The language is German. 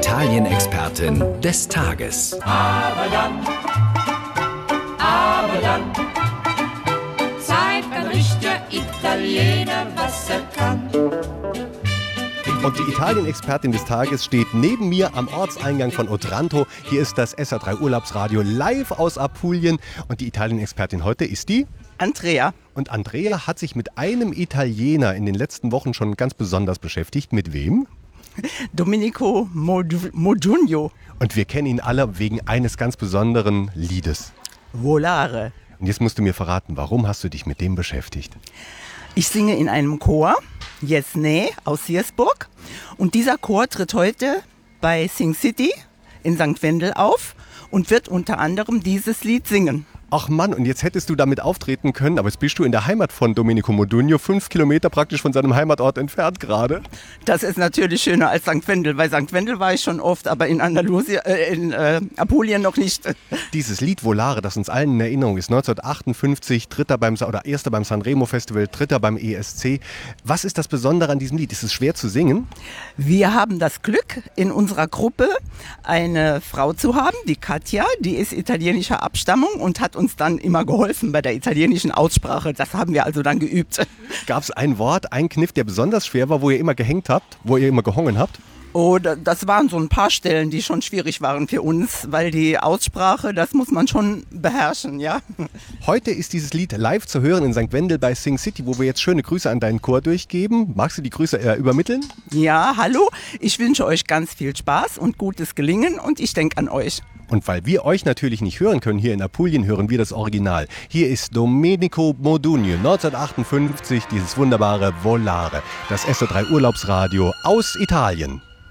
Italien-Expertin des Tages. Aber dann zeigt ein richtiger Italiener, was er kann. Und die Italien-Expertin des Tages steht neben mir am Ortseingang von Otranto. Hier ist das SR3 Urlaubsradio live aus Apulien. Und die Italien-Expertin heute ist die Andrea. Und Andrea hat sich mit einem Italiener in den letzten Wochen schon ganz besonders beschäftigt. Mit wem? Domenico Modugno. Und wir kennen ihn alle wegen eines ganz besonderen Liedes. Volare. Und jetzt musst du mir verraten, warum hast du dich mit dem beschäftigt? Ich singe in einem Chor, Jesne aus Siersburg. Und dieser Chor tritt heute bei Sing City in St. Wendel auf und wird unter anderem dieses Lied singen. Ach Mann, und jetzt hättest du damit auftreten können, aber jetzt bist du in der Heimat von Domenico Modugno, 5 Kilometer praktisch von seinem Heimatort entfernt gerade. Das ist natürlich schöner als St. Wendel. Bei St. Wendel war ich schon oft, aber in Apulien noch nicht. Dieses Lied Volare, das uns allen in Erinnerung ist, 1958, erster beim Sanremo Festival, dritter beim ESC. Was ist das Besondere an diesem Lied? Ist es schwer zu singen? Wir haben das Glück, in unserer Gruppe eine Frau zu haben, die Katja, die ist italienischer Abstammung und hat uns dann immer geholfen bei der italienischen Aussprache. Das haben wir also dann geübt. Gab es ein Wort, einen Kniff, der besonders schwer war, wo ihr immer gehongen habt? Oh, das waren so ein paar Stellen, die schon schwierig waren für uns, weil die Aussprache, das muss man schon beherrschen, ja. Heute ist dieses Lied live zu hören in St. Wendel bei Sing City, wo wir jetzt schöne Grüße an deinen Chor durchgeben. Magst du die Grüße übermitteln? Ja, hallo. Ich wünsche euch ganz viel Spaß und gutes Gelingen und ich denke an euch. Und weil wir euch natürlich nicht hören können, hier in Apulien hören wir das Original. Hier ist Domenico Modugno, 1958, dieses wunderbare Volare, das SR3 Urlaubsradio aus Italien.